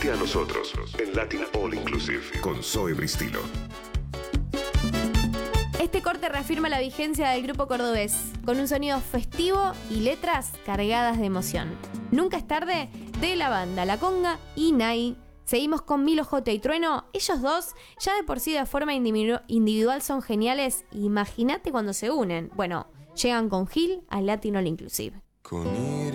Unite a nosotros en Latin All Inclusive con Zoe Bristilo. Este corte reafirma la vigencia del grupo cordobés, con un sonido festivo y letras cargadas de emoción. Nunca es tarde, de la banda La Conga y Nay. Seguimos con Milo J y Trueno. Ellos dos, ya de por sí de forma individual son geniales. Imagínate cuando se unen. Bueno, llegan con Gil al Latin All Inclusive. Con